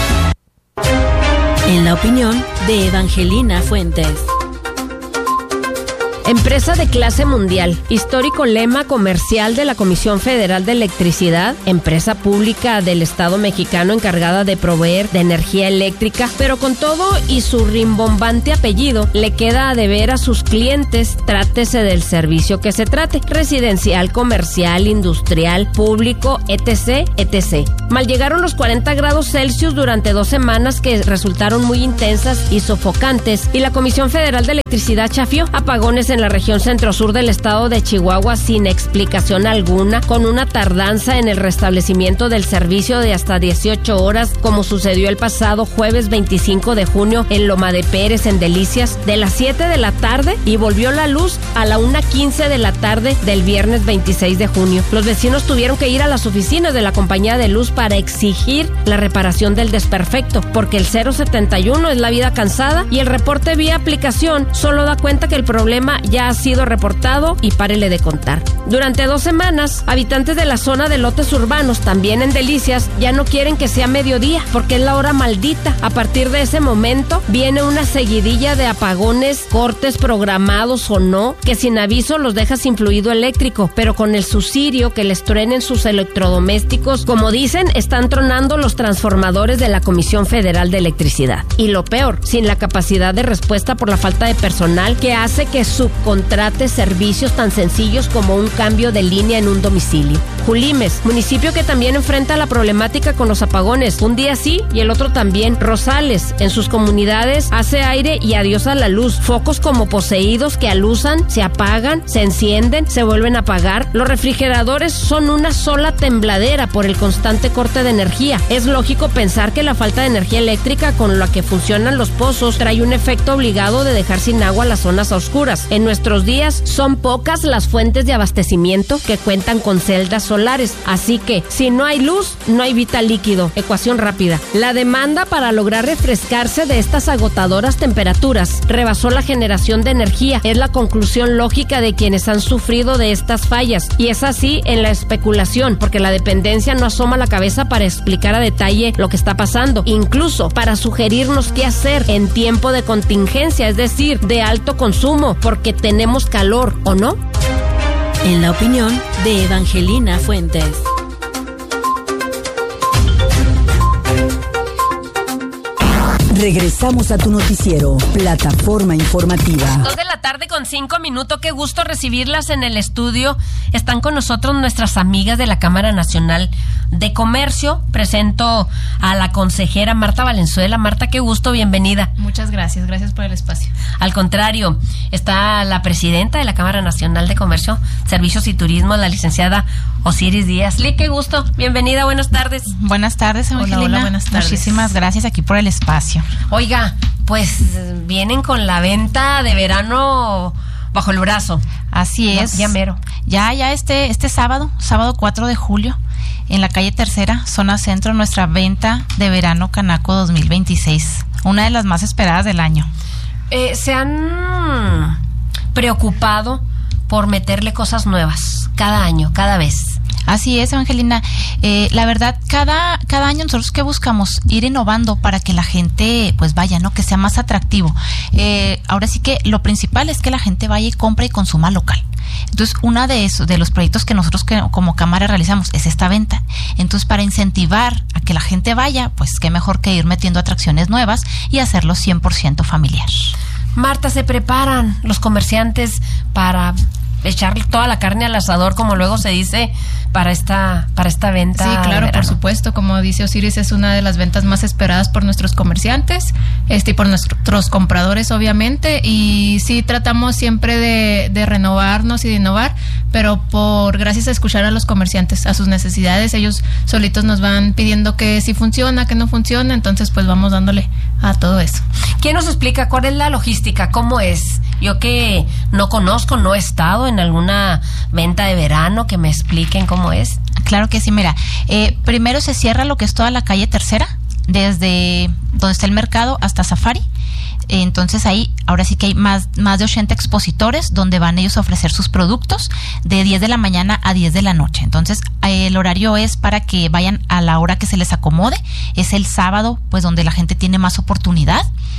Speaker 14: En la opinión de Evangelina Fuentes.
Speaker 1: Empresa de clase mundial, histórico lema comercial de la Comisión Federal de Electricidad, empresa pública del Estado mexicano encargada de proveer de energía eléctrica, pero con todo y su rimbombante apellido, le queda a deber a sus clientes, trátese del servicio que se trate, residencial, comercial, industrial, público, etc, etcétera. Mal llegaron los cuarenta grados Celsius durante dos semanas que resultaron muy intensas y sofocantes, y la Comisión Federal de Electricidad chafió apagones en la región centro-sur del estado de Chihuahua sin explicación alguna, con una tardanza en el restablecimiento del servicio de hasta dieciocho horas, como sucedió el pasado jueves veinticinco de junio en Loma de Pérez, en Delicias, de las siete de la tarde, y volvió la luz a la una quince de la tarde del viernes veintiséis de junio. Los vecinos tuvieron que ir a las oficinas de la compañía de luz para exigir la reparación del desperfecto, porque el cero setenta y uno es la vida cansada y el reporte vía aplicación solo da cuenta que el problema ya ha sido reportado y párele de contar. Durante dos semanas, habitantes de la zona de lotes urbanos, también en Delicias, ya no quieren que sea mediodía, porque es la hora maldita. A partir de ese momento, viene una seguidilla de apagones, cortes programados o no, que sin aviso los deja sin fluido eléctrico, pero con el subsidio que les truenen sus electrodomésticos. Como dicen, están tronando los transformadores de la Comisión Federal de Electricidad. Y lo peor, sin la capacidad de respuesta por la falta de personal que hace que subcontrate servicios tan sencillos como un cambio de línea en un domicilio. Julimes, municipio que también enfrenta la problemática con los apagones, un día sí y el otro también. Rosales, en sus comunidades hace aire y adiós a la luz. Focos como poseídos que alusan, se apagan, se encienden, se vuelven a apagar. Los refrigeradores son una sola tembladera por el constante corte de energía. Es lógico pensar que la falta de energía eléctrica con la que funcionan los pozos trae un efecto obligado de dejar sin agua las zonas oscuras. En nuestros días son pocas las fuentes de abastecimiento que cuentan con celdas solares, así que si no hay luz, no hay vital líquido. Ecuación rápida. La demanda para lograr refrescarse de estas agotadoras temperaturas rebasó la generación de energía. Es la conclusión lógica de quienes han sufrido de estas fallas, y es así en la especulación, porque la dependencia no asoma la cabeza para explicar a detalle lo que está pasando, incluso para sugerirnos qué hacer en tiempo de contingencia, es decir, de alto consumo, porque tenemos calor, ¿o no?
Speaker 14: En la opinión de Evangelina Fuentes.
Speaker 2: Regresamos a tu noticiero, Plataforma Informativa.
Speaker 1: Dos de la tarde con cinco minutos. Qué gusto recibirlas en el estudio. Están con nosotros nuestras amigas de la Cámara Nacional de Comercio. Presento a la consejera Marta Valenzuela. Marta, qué gusto, bienvenida.
Speaker 19: Muchas gracias, gracias por el espacio.
Speaker 1: Al contrario, está la presidenta de la Cámara Nacional de Comercio, Servicios y Turismo, la licenciada Osiris Díaz. Li, qué gusto, bienvenida, buenas tardes.
Speaker 19: Buenas tardes, Evangelina.
Speaker 1: Hola, hola, buenas tardes.
Speaker 19: Muchísimas gracias aquí por el espacio.
Speaker 1: Oiga, pues vienen con la venta de verano bajo el brazo.
Speaker 19: Así es.
Speaker 1: Ya mero.
Speaker 19: Ya, ya este, este sábado, sábado cuatro de julio, en la calle Tercera, zona centro, nuestra venta de verano Canaco dos mil veintiséis. Una de las más esperadas del año.
Speaker 1: Eh, ¿Se han preocupado por meterle cosas nuevas cada año, cada vez?
Speaker 19: Así es, Evangelina. Eh, la verdad, cada, cada año nosotros que buscamos ir innovando para que la gente pues vaya, ¿no? Que sea más atractivo. Eh, ahora sí que lo principal es que la gente vaya y compre y consuma local. Entonces, uno de esos, de los proyectos que nosotros que, como Cámara realizamos es esta venta. Entonces, para incentivar a que la gente vaya, pues qué mejor que ir metiendo atracciones nuevas y hacerlo cien por ciento familiar.
Speaker 1: Marta, ¿se preparan los comerciantes para echar toda la carne al asador, como luego se dice, para esta para esta venta?
Speaker 19: Sí, claro, por supuesto. Como dice Osiris, es una de las ventas más esperadas por nuestros comerciantes este y por nuestros compradores, obviamente. Y sí, tratamos siempre de, de renovarnos y de innovar, pero por gracias a escuchar a los comerciantes, a sus necesidades, ellos solitos nos van pidiendo que sí funciona, que no funciona, entonces pues vamos dándole a todo eso.
Speaker 1: ¿Quién nos explica cuál es la logística? ¿Cómo es? Yo que no conozco, no he estado en alguna venta de verano, que me expliquen cómo es.
Speaker 19: Claro que sí, mira, eh, primero se cierra lo que es toda la calle Tercera, desde donde está el mercado hasta Safari. Entonces ahí ahora sí que hay más, más de ochenta expositores donde van ellos a ofrecer sus productos de diez de la mañana a diez de la noche. Entonces el horario es para que vayan a la hora que se les acomode. Es el sábado, pues donde la gente tiene más oportunidad,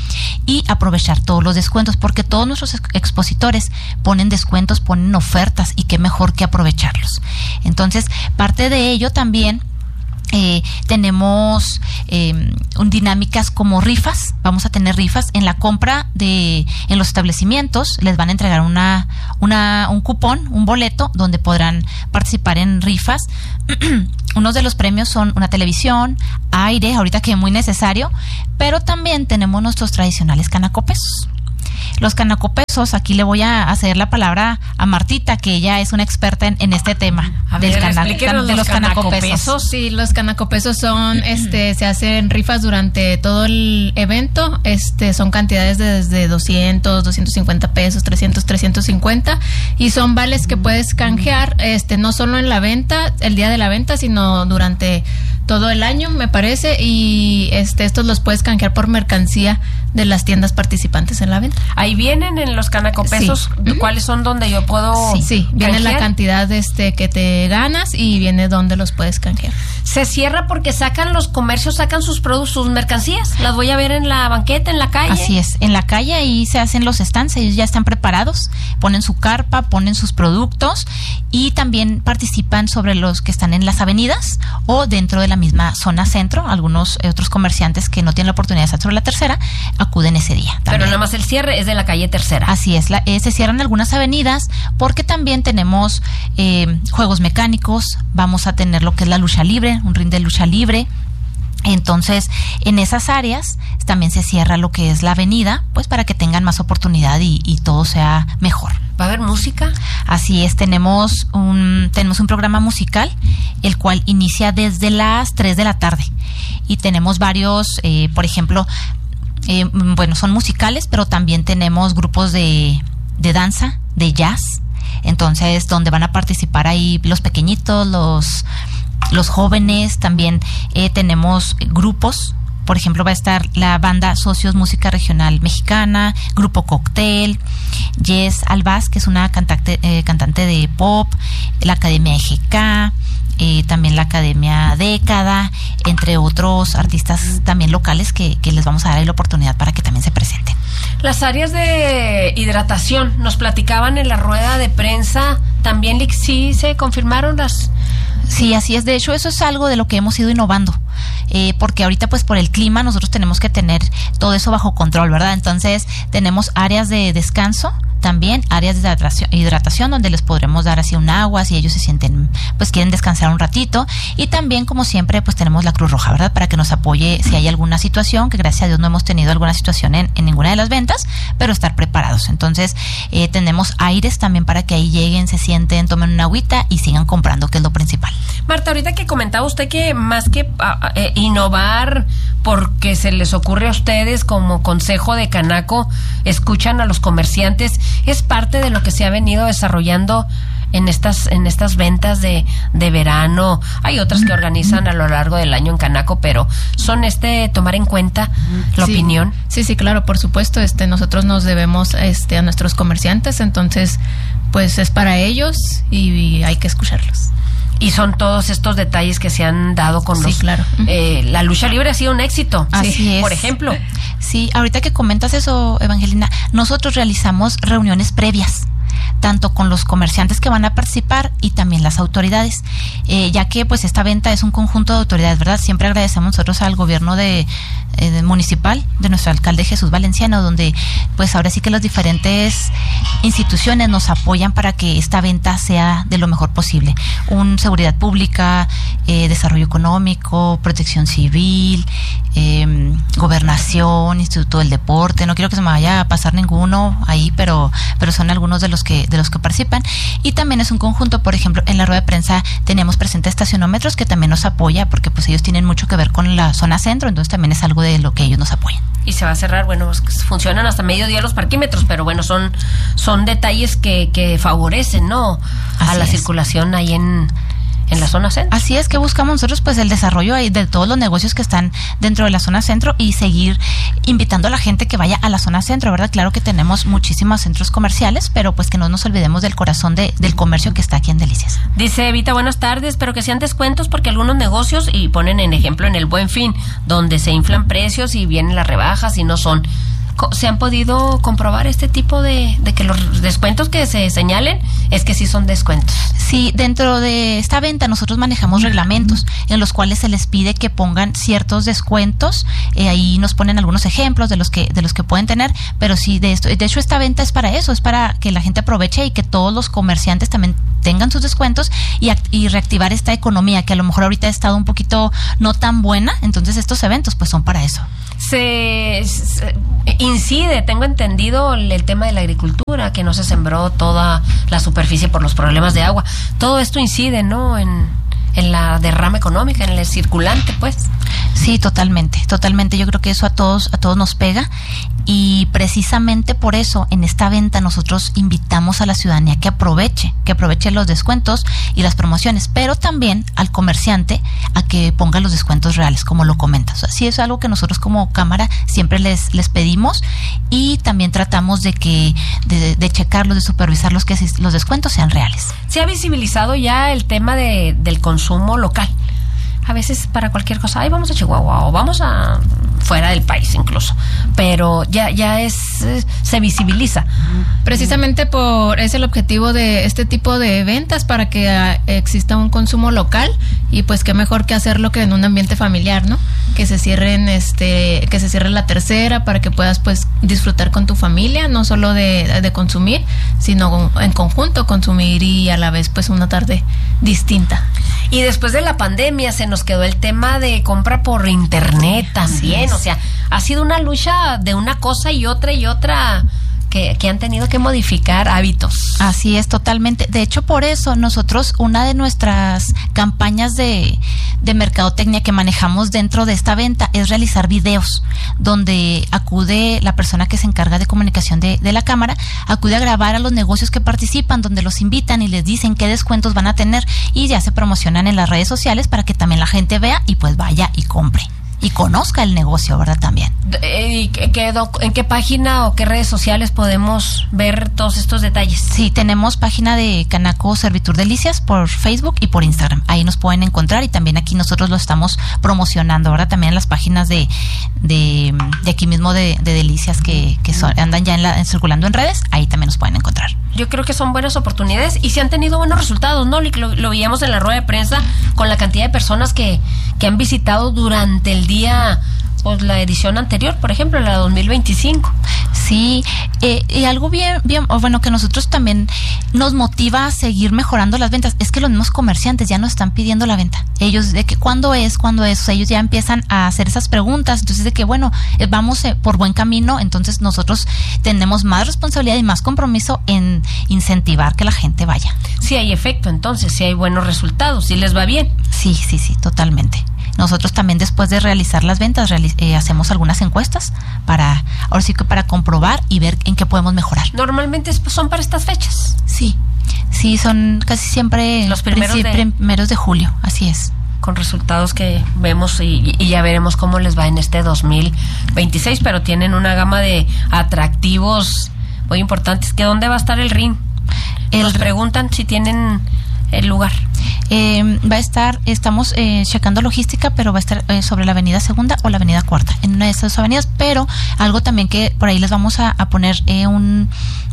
Speaker 19: y aprovechar todos los descuentos, porque todos nuestros expositores ponen descuentos, ponen ofertas, y qué mejor que aprovecharlos. Entonces parte de ello también Eh, tenemos eh, un, dinámicas como rifas. Vamos a tener rifas en la compra de en los establecimientos. Les van a entregar una, una un cupón, un boleto donde podrán participar en rifas. Unos de los premios son una televisión, aire, ahorita que es muy necesario, pero también tenemos nuestros tradicionales canacopesos. Los canacopesos, aquí le voy a hacer la palabra a Martita, que ella es una experta en, en este tema.
Speaker 1: A
Speaker 19: del
Speaker 1: ver,
Speaker 19: cana,
Speaker 1: explíquenos
Speaker 19: de
Speaker 1: los
Speaker 19: los canacopesos.
Speaker 20: canacopesos. Sí, los canacopesos son, este, se hacen rifas durante todo el evento. Este, son cantidades de desde doscientos, doscientos cincuenta pesos, trescientos, trescientos cincuenta, y son vales que puedes canjear, este, no solo en la venta, el día de la venta, sino durante todo el año, me parece, y este, estos los puedes canjear por mercancía de las tiendas participantes en la venta.
Speaker 1: Ahí vienen en los canacopesos, sí. ¿Cuáles son donde yo puedo
Speaker 20: Sí, sí. Viene
Speaker 1: canjear?
Speaker 20: la cantidad este que te ganas y viene donde los puedes canjear.
Speaker 1: Se cierra porque sacan los comercios, sacan sus productos, sus mercancías. Las voy a ver en la banqueta, en la calle.
Speaker 19: Así es, en la calle ahí se hacen los stands, ellos ya están preparados, ponen su carpa, ponen sus productos, y también participan sobre los que están en las avenidas o dentro de la misma zona centro. Algunos eh, otros comerciantes que no tienen la oportunidad de estar sobre la Tercera acuden ese día también.
Speaker 1: Pero nada más el cierre es de la calle Tercera.
Speaker 19: Así es, la, eh, se cierran algunas avenidas porque también tenemos eh, juegos mecánicos. Vamos a tener lo que es la lucha libre, un ring de lucha libre. Entonces, en esas áreas también se cierra lo que es la avenida, pues para que tengan más oportunidad y, y todo sea mejor.
Speaker 1: ¿Va a haber música?
Speaker 19: Así es, tenemos un, tenemos un programa musical, el cual inicia desde las tres de la tarde. Y tenemos varios, eh, por ejemplo, eh, bueno, son musicales, pero también tenemos grupos de, de danza, de jazz. Entonces, donde van a participar ahí los pequeñitos, los... los jóvenes, también eh, tenemos grupos. Por ejemplo, va a estar la banda Socios Música Regional Mexicana, Grupo Cóctel, Jess Albaz, que es una cantante, eh, cantante de pop, la Academia E G K, eh, también la Academia Década, entre otros artistas también locales que, que les vamos a dar la oportunidad para que también se presenten.
Speaker 1: Las áreas de hidratación, nos platicaban en la rueda de prensa, también sí se confirmaron las...
Speaker 19: Sí, así es. De hecho, eso es algo de lo que hemos ido innovando, eh, porque ahorita pues por el clima nosotros tenemos que tener todo eso bajo control, ¿verdad? Entonces tenemos áreas de descanso, también áreas de hidratación, hidratación donde les podremos dar así un agua si ellos se sienten, pues quieren descansar un ratito, y también como siempre pues tenemos la Cruz Roja, ¿verdad? Para que nos apoye si hay alguna situación, que gracias a Dios no hemos tenido alguna situación en, en ninguna de las ventas, pero estar preparados. Entonces eh, tenemos aires también para que ahí lleguen, se sienten, tomen una agüita y sigan comprando, que es lo principal.
Speaker 1: Marta, ahorita que comentaba usted que más que uh, eh, innovar porque se les ocurre a ustedes como consejo de Canaco, escuchan a los comerciantes, es parte de lo que se ha venido desarrollando en estas en estas ventas de, de verano. Hay otras que organizan a lo largo del año en Canaco, pero son este tomar en cuenta la
Speaker 20: sí,
Speaker 1: opinión.
Speaker 20: Sí, sí, claro, por supuesto. Este, nosotros nos debemos este, a nuestros comerciantes, entonces pues es para ellos y, y hay que escucharlos.
Speaker 1: Y son todos estos detalles que se han dado con
Speaker 20: sí,
Speaker 1: los...
Speaker 20: claro.
Speaker 1: Eh, la lucha libre ha sido un éxito.
Speaker 19: Así
Speaker 1: sí,
Speaker 19: es.
Speaker 1: Por ejemplo.
Speaker 19: Sí, ahorita que comentas eso, Evangelina, nosotros realizamos reuniones previas, tanto con los comerciantes que van a participar y también las autoridades, eh, ya que pues esta venta es un conjunto de autoridades, ¿verdad? Siempre agradecemos nosotros al gobierno de, eh, de municipal, de nuestro alcalde Jesús Valenciano, donde pues ahora sí que las diferentes instituciones nos apoyan para que esta venta sea de lo mejor posible. Un seguridad pública, eh, desarrollo económico, protección civil, eh, gobernación, Instituto del Deporte, no quiero que se me vaya a pasar ninguno ahí, pero, pero son algunos de los que de los que participan. Y también es un conjunto, por ejemplo, en la rueda de prensa teníamos presente estacionómetros, que también nos apoya, porque pues ellos tienen mucho que ver con la zona centro, entonces también es algo de lo que ellos nos apoyan.
Speaker 1: Y se va a cerrar, bueno, funcionan hasta mediodía los parquímetros, pero bueno, son son detalles que, que favorecen, ¿no? Así a la es. circulación ahí en en la zona centro.
Speaker 19: Así es que buscamos nosotros pues el desarrollo de todos los negocios que están dentro de la zona centro y seguir invitando a la gente que vaya a la zona centro, ¿verdad? Claro que tenemos muchísimos centros comerciales, pero pues que no nos olvidemos del corazón de, del comercio que está aquí en Delicias.
Speaker 1: Dice Evita, buenas tardes, pero que sean descuentos porque algunos negocios, y ponen en ejemplo en el Buen Fin, donde se inflan precios y vienen las rebajas y no son. ¿Se han podido comprobar este tipo de, de que los descuentos que se señalen es que sí son descuentos?
Speaker 19: Sí, dentro de esta venta nosotros manejamos reglamentos en los cuales se les pide que pongan ciertos descuentos, eh, ahí nos ponen algunos ejemplos de los que de los que pueden tener, pero sí, de esto, de hecho esta venta es para eso, es para que la gente aproveche y que todos los comerciantes también tengan sus descuentos y, y reactivar esta economía que a lo mejor ahorita ha estado un poquito no tan buena, entonces estos eventos pues son para eso.
Speaker 1: Se, se incide, tengo entendido, el, el tema de la agricultura, que no se sembró toda la superficie por los problemas de agua. Todo esto incide, ¿no?, en, en la derrama económica, en el circulante, pues.
Speaker 19: Sí, totalmente, totalmente. Yo creo que eso a todos, a todos nos pega y precisamente por eso en esta venta nosotros invitamos a la ciudadanía que aproveche, que aproveche los descuentos y las promociones, pero también al comerciante a que ponga los descuentos reales, como lo comentas. O sea, sí es algo que nosotros como cámara siempre les les pedimos y también tratamos de que de, de checarlos, de supervisarlos, que los descuentos sean reales.
Speaker 1: Se ha visibilizado ya el tema de, del consumo local. A veces para cualquier cosa, ay, vamos a Chihuahua o vamos a fuera del país incluso, pero ya ya es se visibiliza.
Speaker 20: Precisamente por es el objetivo de este tipo de ventas, para que uh, exista un consumo local y pues qué mejor que hacerlo que en un ambiente familiar, ¿no? Que se cierren este que se cierre la tercera para que puedas pues disfrutar con tu familia, no solo de, de consumir, sino en conjunto consumir y a la vez pues una tarde distinta.
Speaker 1: Y después de la pandemia se nos quedó el tema de compra por internet también, o sea, ha sido una lucha de una cosa y otra y otra que, que han tenido que modificar hábitos.
Speaker 19: Así es, totalmente. De hecho, por eso nosotros, una de nuestras campañas de, de mercadotecnia que manejamos dentro de esta venta es realizar videos donde acude la persona que se encarga de comunicación de, de la cámara, acude a grabar a los negocios que participan, donde los invitan y les dicen qué descuentos van a tener y ya se promocionan en las redes sociales para que también la gente vea y pues vaya y compre y conozca el negocio, ¿verdad? También.
Speaker 1: ¿Y qué, en qué página o qué redes sociales podemos ver todos estos detalles?
Speaker 19: Sí, tenemos página de Canaco Servitur Delicias por Facebook y por Instagram. Ahí nos pueden encontrar y también aquí nosotros lo estamos promocionando, ¿verdad? También en las páginas de de, de aquí mismo de, de Delicias que, que son, andan ya en la, en, circulando en redes, ahí también nos pueden encontrar.
Speaker 1: Yo creo que son buenas oportunidades y se han tenido buenos resultados, ¿no? Lo, lo veíamos en la rueda de prensa con la cantidad de personas que, que han visitado durante el día, pues la edición anterior, por ejemplo, la dos mil veinticinco.
Speaker 19: Sí, eh, y algo bien, bien, o bueno, que nosotros también nos motiva a seguir mejorando las ventas, es que los mismos comerciantes ya nos están pidiendo la venta. Ellos, de que cuándo es, cuándo es, o sea, ellos ya empiezan a hacer esas preguntas, entonces de que bueno, eh, vamos eh, por buen camino, entonces nosotros tenemos más responsabilidad y más compromiso en incentivar que la gente vaya.
Speaker 1: Sí hay efecto, entonces, sí hay buenos resultados, sí les va bien.
Speaker 19: Sí, sí, sí, totalmente. Nosotros también después de realizar las ventas realiz- eh, hacemos algunas encuestas para, ahora sí que para comprobar y ver en qué podemos mejorar.
Speaker 1: Normalmente son para estas fechas.
Speaker 19: Sí, sí, son casi siempre
Speaker 1: los primeros,
Speaker 19: princip-
Speaker 1: de...
Speaker 19: primeros de julio, así es.
Speaker 1: Con resultados que vemos y, y ya veremos cómo les va en este dos mil veintiséis, pero tienen una gama de atractivos muy importantes. ¿Que dónde va a estar el R I N? El... Nos preguntan si tienen el lugar.
Speaker 19: Eh, va a estar, estamos eh, checando logística, pero va a estar eh, sobre la avenida Segunda o la avenida Cuarta, en una de esas avenidas, pero algo también que por ahí les vamos a, a poner eh, un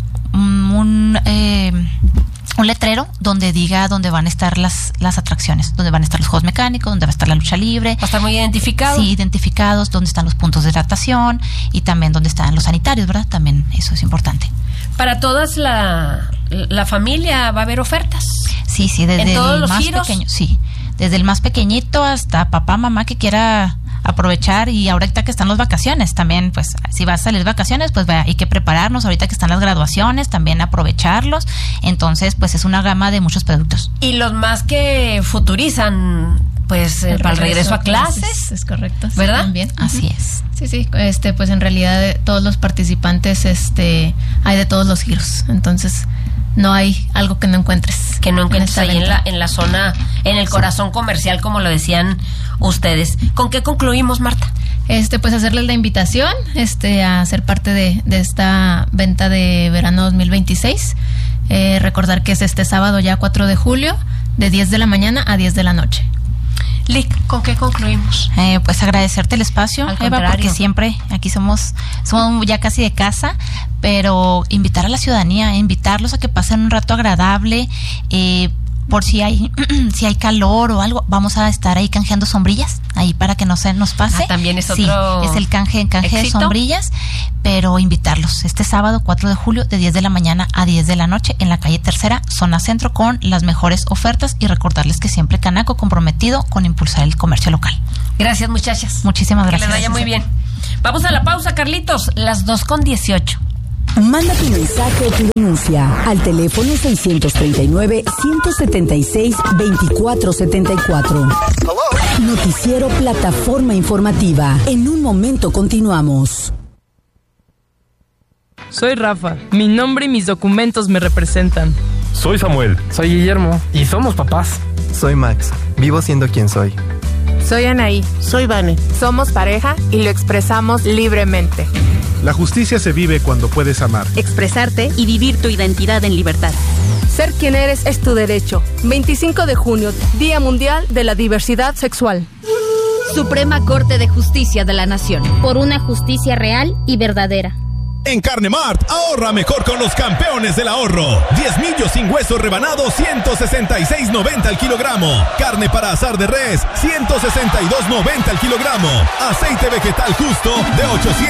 Speaker 19: un eh, un letrero donde diga dónde van a estar las las atracciones, donde van a estar los juegos mecánicos, donde va a estar la lucha libre.
Speaker 1: Va a estar muy identificado.
Speaker 19: Sí, identificados, dónde están los puntos de hidratación y también dónde están los sanitarios, ¿verdad? También eso es importante.
Speaker 1: Para todas la, la familia va a haber ofertas.
Speaker 19: Sí, sí, desde
Speaker 1: ¿En todos
Speaker 19: el
Speaker 1: los
Speaker 19: más
Speaker 1: giros?
Speaker 19: pequeño, sí, desde el más pequeñito hasta papá, mamá que quiera aprovechar, y ahorita que están las vacaciones también, pues si va a salir vacaciones, pues va, hay que prepararnos, ahorita que están las graduaciones también aprovecharlos, entonces pues es una gama de muchos productos.
Speaker 1: Y los más que futurizan pues el para el regreso a clases,
Speaker 20: clases, es correcto,
Speaker 1: ¿verdad?
Speaker 20: Sí, también.
Speaker 19: Así uh-huh. es.
Speaker 20: Sí, sí, este pues en realidad todos los participantes este hay de todos los giros, entonces no hay algo que no encuentres.
Speaker 1: Que no encuentres
Speaker 20: en
Speaker 1: ahí en la, en la zona, en el corazón comercial, como lo decían ustedes. ¿Con qué concluimos, Marta?
Speaker 20: Este, pues hacerles la invitación, este, a ser parte de, de esta venta de verano dos mil veintiséis. Eh, recordar que es este sábado ya cuatro de julio, de diez de la mañana a diez de la noche.
Speaker 1: Lic, ¿con qué concluimos?
Speaker 19: Eh, pues agradecerte el espacio,
Speaker 1: Al
Speaker 19: Eva,
Speaker 1: contrario.
Speaker 19: porque siempre aquí somos, somos ya casi de casa, pero invitar a la ciudadanía, invitarlos a que pasen un rato agradable, eh, por si hay si hay calor o algo, vamos a estar ahí canjeando sombrillas, ahí para que no se nos pase.
Speaker 1: Ah, también es
Speaker 19: Sí,
Speaker 1: otro
Speaker 19: es el canje, canje de
Speaker 1: éxito.
Speaker 19: sombrillas, pero invitarlos este sábado cuatro de julio de diez de la mañana a diez de la noche en la calle Tercera, zona centro, con las mejores ofertas, y recordarles que siempre Canaco comprometido con impulsar el comercio local.
Speaker 1: Gracias, muchachas.
Speaker 19: Muchísimas
Speaker 1: Que
Speaker 19: gracias.
Speaker 1: les vaya muy bien. Vamos a la pausa, Carlitos, las dos con dieciocho.
Speaker 2: Manda tu mensaje o tu denuncia al teléfono seiscientos treinta y nueve, ciento setenta y seis, veinticuatro setenta y cuatro. Noticiero Plataforma Informativa. En un momento continuamos.
Speaker 21: Soy Rafa. Mi nombre y mis documentos me representan.
Speaker 22: Soy Samuel.
Speaker 23: Soy Guillermo. Y somos papás.
Speaker 24: Soy Max. Vivo siendo quien soy.
Speaker 25: Soy Anaí.
Speaker 26: Soy Vane.
Speaker 25: Somos pareja y lo expresamos libremente.
Speaker 27: La justicia se vive cuando puedes amar,
Speaker 28: expresarte y vivir tu identidad en libertad.
Speaker 29: Ser quien eres es tu derecho. veinticinco de junio, Día Mundial de la Diversidad Sexual.
Speaker 28: Suprema Corte de Justicia de la Nación.
Speaker 30: Por una justicia real y verdadera.
Speaker 18: En Carne Mart, ahorra mejor con los campeones del ahorro. diez millos sin hueso rebanado, ciento sesenta y seis noventa al kilogramo. Carne para asar de res, ciento sesenta y dos noventa al kilogramo. Aceite vegetal justo de ochocientos